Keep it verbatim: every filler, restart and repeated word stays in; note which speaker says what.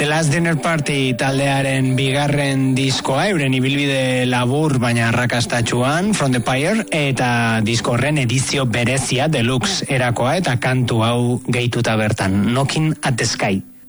Speaker 1: The Last Dinner Party taldearen bigarren diskoa, euren ibilbide labur baina arrakastatsuan, From the Pyre, eta disko horren edizio berezia deluxe erakoa eta kantu hau gehituta bertan, Knocking at the Sky.